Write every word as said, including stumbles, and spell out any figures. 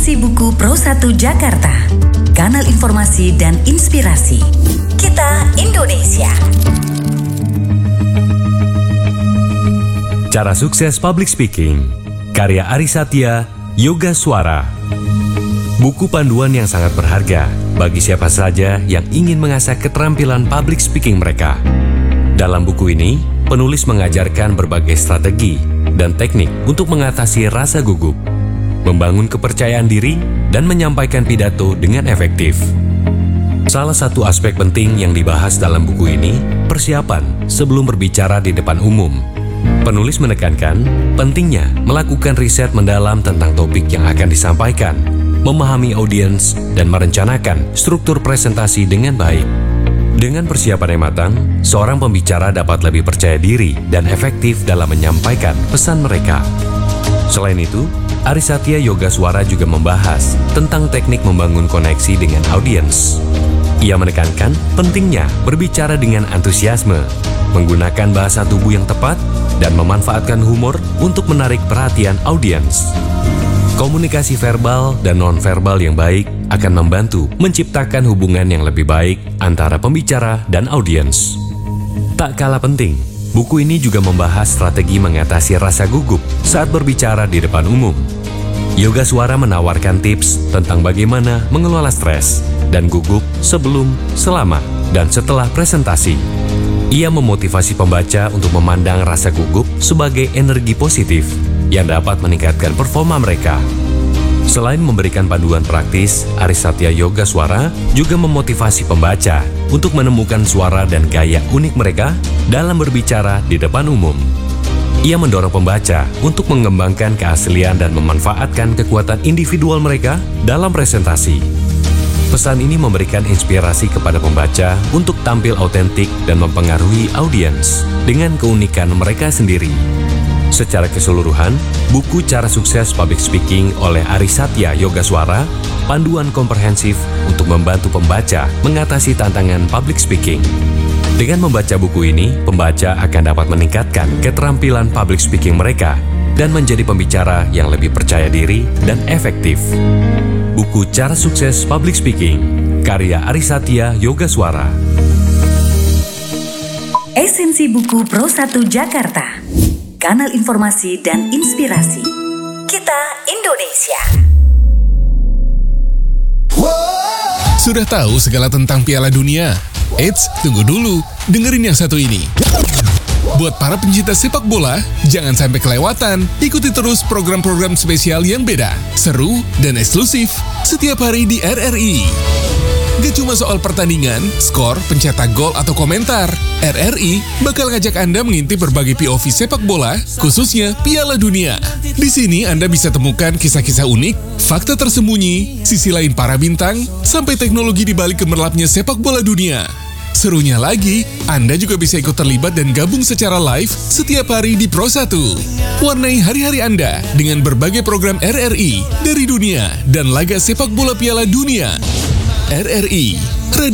Esensi Buku Pro satu Jakarta, kanal informasi dan inspirasi. Kita Indonesia. Cara Sukses Public Speaking, karya Ari Satya, Yoga Suara. Buku panduan yang sangat berharga bagi siapa saja yang ingin mengasah keterampilan public speaking mereka. Dalam buku ini, penulis mengajarkan berbagai strategi dan teknik untuk mengatasi rasa gugup, membangun kepercayaan diri, dan menyampaikan pidato dengan efektif. Salah satu aspek penting yang dibahas dalam buku ini, persiapan sebelum berbicara di depan umum. Penulis menekankan pentingnya melakukan riset mendalam tentang topik yang akan disampaikan, memahami audiens, dan merencanakan struktur presentasi dengan baik. Dengan persiapan yang matang, seorang pembicara dapat lebih percaya diri dan efektif dalam menyampaikan pesan mereka. Selain itu, Ari Satya Yoga Suara juga membahas tentang teknik membangun koneksi dengan audiens. Ia menekankan pentingnya berbicara dengan antusiasme, menggunakan bahasa tubuh yang tepat, dan memanfaatkan humor untuk menarik perhatian audiens. Komunikasi verbal dan non-verbal yang baik akan membantu menciptakan hubungan yang lebih baik antara pembicara dan audiens. Tak kalah penting, buku ini juga membahas strategi mengatasi rasa gugup saat berbicara di depan umum. Yoga Suara menawarkan tips tentang bagaimana mengelola stres dan gugup sebelum, selama, dan setelah presentasi. Ia memotivasi pembaca untuk memandang rasa gugup sebagai energi positif yang dapat meningkatkan performa mereka. Selain memberikan panduan praktis, Ari Satya Yoga Suara juga memotivasi pembaca untuk menemukan suara dan gaya unik mereka dalam berbicara di depan umum. Ia mendorong pembaca untuk mengembangkan keaslian dan memanfaatkan kekuatan individual mereka dalam presentasi. Pesan ini memberikan inspirasi kepada pembaca untuk tampil autentik dan mempengaruhi audiens dengan keunikan mereka sendiri. Secara keseluruhan, buku Cara Sukses Public Speaking oleh Ari Satya Yoga Suara, panduan komprehensif untuk membantu pembaca mengatasi tantangan public speaking. Dengan membaca buku ini, pembaca akan dapat meningkatkan keterampilan public speaking mereka dan menjadi pembicara yang lebih percaya diri dan efektif. Buku Cara Sukses Public Speaking, karya Ari Satya Yoga Suara. Esensi Buku Pro satu Jakarta, kanal informasi dan inspirasi. Kita Indonesia. Sudah tahu segala tentang Piala Dunia? Eits, tunggu dulu, dengerin yang satu ini. Buat para pencinta sepak bola, jangan sampai kelewatan. Ikuti terus program-program spesial yang beda, seru, dan eksklusif setiap hari di R R I. Gak cuma soal pertandingan, skor, pencetak gol, atau komentar. R R I bakal ngajak Anda mengintip berbagai P O V sepak bola, khususnya Piala Dunia. Di sini Anda bisa temukan kisah-kisah unik, fakta tersembunyi, sisi lain para bintang, sampai teknologi di balik gemerlapnya sepak bola dunia. Serunya lagi, Anda juga bisa ikut terlibat dan gabung secara live setiap hari di Pro satu. Warnai hari-hari Anda dengan berbagai program R R I dari dunia dan laga sepak bola Piala Dunia. R R I, Radio